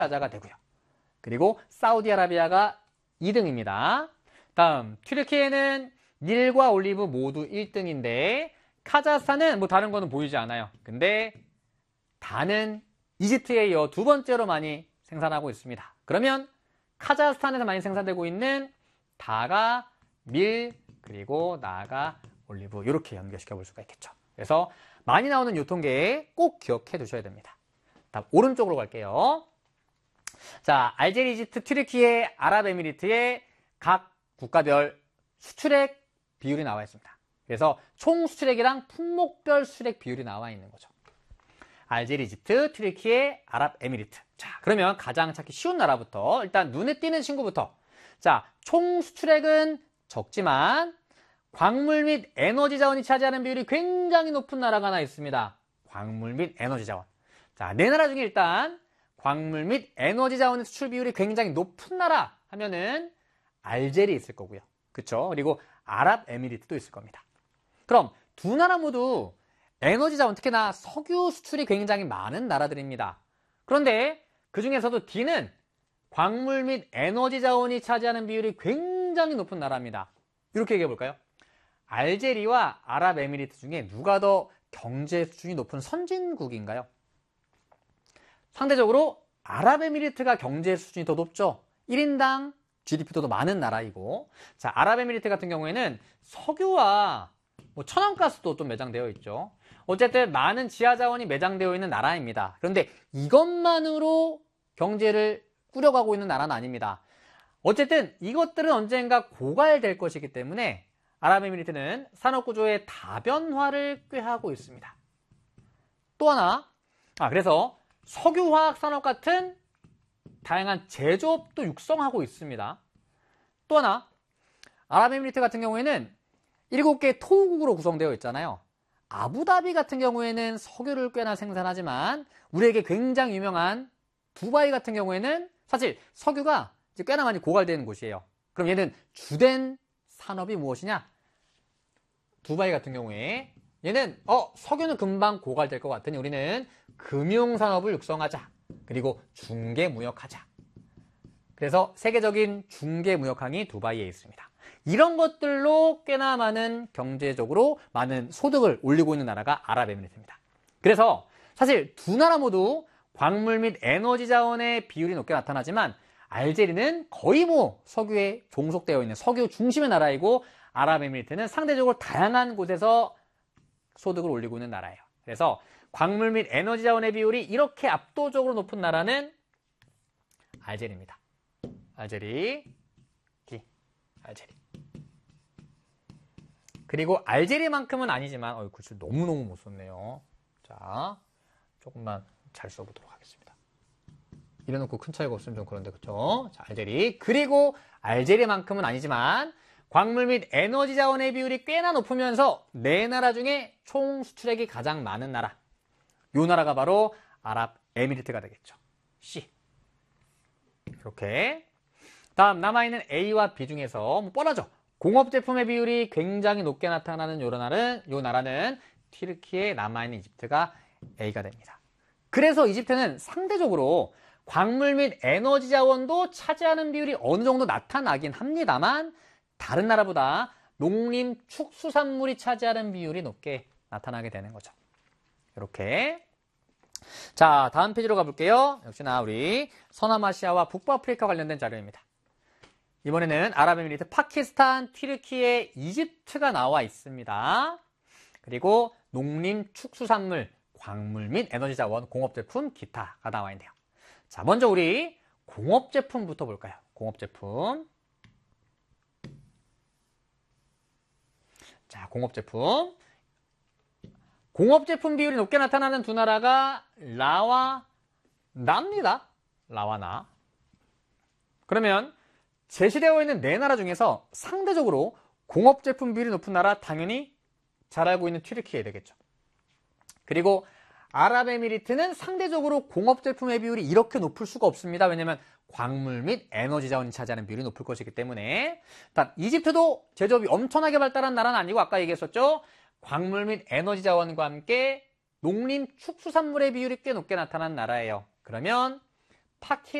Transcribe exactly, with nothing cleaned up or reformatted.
사자가 되고요. 그리고 사우디아라비아가 이 등입니다. 다음 튀르키예는 닐과 올리브 모두 일 등인데 카자흐스탄은 뭐 다른 거는 보이지 않아요. 근데 다는 이집트에 이어 두 번째로 많이 생산하고 있습니다. 그러면 카자흐스탄에서 많이 생산되고 있는 다가 밀, 그리고 나가 올리브 이렇게 연결시켜 볼 수가 있겠죠. 그래서 많이 나오는 요통계 꼭 기억해 두셔야 됩니다. 다음 오른쪽으로 갈게요. 자, 알제리, 이집트, 튀르키예, 아랍에미리트의 각 국가별 수출액 비율이 나와 있습니다. 그래서 총 수출액이랑 품목별 수출액 비율이 나와 있는 거죠. 알제리, 이집트, 튀르키예, 아랍에미리트. 자, 그러면 가장 찾기 쉬운 나라부터 일단 눈에 띄는 친구부터. 자, 총 수출액은 적지만 광물 및 에너지 자원이 차지하는 비율이 굉장히 높은 나라가 하나 있습니다. 광물 및 에너지 자원. 자, 네 나라 중에 일단 광물 및 에너지 자원의 수출 비율이 굉장히 높은 나라 하면은 알제리 있을 거고요. 그쵸? 그리고 아랍에미리트도 있을 겁니다. 그럼 두 나라 모두 에너지 자원, 특히나 석유 수출이 굉장히 많은 나라들입니다. 그런데 그 중에서도 D는 광물 및 에너지 자원이 차지하는 비율이 굉장히 높은 나라입니다. 이렇게 얘기해 볼까요? 알제리와 아랍에미리트 중에 누가 더 경제 수준이 높은 선진국인가요? 상대적으로 아랍에미리트가 경제 수준이 더 높죠. 일 인당 지디피도 더 많은 나라이고, 자, 아랍에미리트 같은 경우에는 석유와 뭐 천연가스도 좀 매장되어 있죠. 어쨌든 많은 지하자원이 매장되어 있는 나라입니다. 그런데 이것만으로 경제를 꾸려가고 있는 나라는 아닙니다. 어쨌든 이것들은 언젠가 고갈될 것이기 때문에 아랍에미리트는 산업구조의 다변화를 꾀하고 있습니다. 또 하나, 아, 그래서 석유화학 산업 같은 다양한 제조업도 육성하고 있습니다. 또 하나, 아랍에미리트 같은 경우에는 일곱 개 토호국으로 구성되어 있잖아요. 아부다비 같은 경우에는 석유를 꽤나 생산하지만 우리에게 굉장히 유명한 두바이 같은 경우에는 사실 석유가 이제 꽤나 많이 고갈되는 곳이에요. 그럼 얘는 주된 산업이 무엇이냐? 두바이 같은 경우에 얘는 어 석유는 금방 고갈될 것 같으니 우리는 금융산업을 육성하자. 그리고 중개무역하자. 그래서 세계적인 중개무역항이 두바이에 있습니다. 이런 것들로 꽤나 많은 경제적으로 많은 소득을 올리고 있는 나라가 아랍에미리트입니다. 그래서 사실 두 나라 모두 광물 및 에너지 자원의 비율이 높게 나타나지만 알제리는 거의 뭐 석유에 종속되어 있는 석유 중심의 나라이고 아랍에미리트는 상대적으로 다양한 곳에서 소득을 올리고 있는 나라예요. 그래서 광물 및 에너지 자원의 비율이 이렇게 압도적으로 높은 나라는 알제리입니다. 알제리, D, 알제리. 그리고 알제리만큼은 아니지만 어이 글씨 너무너무 못 썼네요. 자, 조금만 잘 써보도록 하겠습니다. 이래놓고 큰 차이가 없으면 좀 그런데 그쵸? 자, 알제리. 그리고 알제리만큼은 아니지만 광물 및 에너지 자원의 비율이 꽤나 높으면서 네 나라 중에 총 수출액이 가장 많은 나라. 요 나라가 바로 아랍에미리트가 되겠죠. C. 이렇게. 다음 남아있는 A와 B 중에서 뭐 뻔하죠. 공업제품의 비율이 굉장히 높게 나타나는 요 나라는, 요 나라는 튀르키예, 남아있는 이집트가 A가 됩니다. 그래서 이집트는 상대적으로 광물 및 에너지 자원도 차지하는 비율이 어느 정도 나타나긴 합니다만 다른 나라보다 농림, 축수산물이 차지하는 비율이 높게 나타나게 되는 거죠. 이렇게. 자, 다음 페이지로 가볼게요. 역시나 우리 서남아시아와 북부아프리카 관련된 자료입니다. 이번에는 아랍에미리트, 파키스탄, 튀르키예, 이집트가 나와 있습니다. 그리고 농림, 축수산물, 광물 및 에너지 자원, 공업제품, 기타가 나와 있네요. 자, 먼저 우리 공업제품부터 볼까요? 공업제품. 자, 공업제품. 공업제품 비율이 높게 나타나는 두 나라가 라와 나입니다. 라와 나. 그러면 제시되어 있는 네 나라 중에서 상대적으로 공업제품 비율이 높은 나라 당연히 잘 알고 있는 튀르키예 되겠죠. 그리고 아랍에미리트는 상대적으로 공업제품의 비율이 이렇게 높을 수가 없습니다. 왜냐하면 광물 및 에너지 자원이 차지하는 비율이 높을 것이기 때문에. 일단 이집트도 제조업이 엄청나게 발달한 나라는 아니고 아까 얘기했었죠. 광물 및 에너지 자원과 함께 농림 축수산물의 비율이 꽤 높게 나타난 나라예요. 그러면 파키